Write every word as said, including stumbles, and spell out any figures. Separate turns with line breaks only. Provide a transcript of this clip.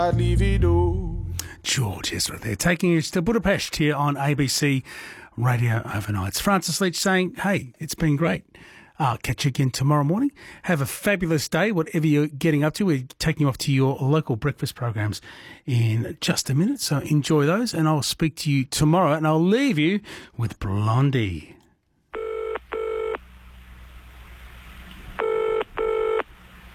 George Ezra there, taking us to Budapest here on A B C Radio Overnight. It's Francis Leach saying, hey, it's been great. I'll catch you again tomorrow morning. Have a fabulous day, whatever you're getting up to. We're taking you off to your local breakfast programs in just a minute, so enjoy those, and I'll speak to you tomorrow, and I'll leave you with Blondie.